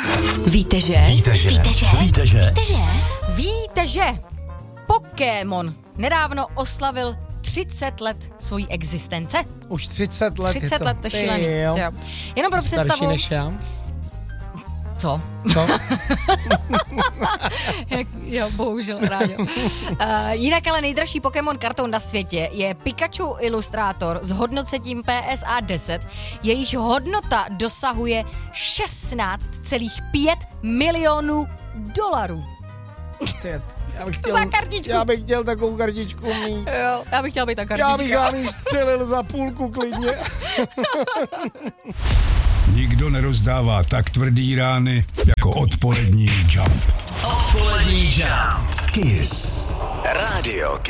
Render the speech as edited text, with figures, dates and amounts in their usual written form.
Víte, že Pokémon nedávno oslavil 30 let svojí existence? Už 30 let 30 let, to je šílený. Jo. Jenom pro představu. Starší než já. Co? Jo, bohužel, rádio. Jinak ale nejdražší Pokémon karton na světě je Pikachu Illustrator s hodnocením PSA 10. Jejíž hodnota dosahuje 16,5 milionů dolarů. Za kartičku. Já bych chtěl takovou kartičku mít. Jo, já bych chtěl být ta kartička. Já bych vám ji střelil za půlku klidně. Nikdo nerozdává tak tvrdý rány jako odpolední Jump. Odpolední Jump. Kiss. Radio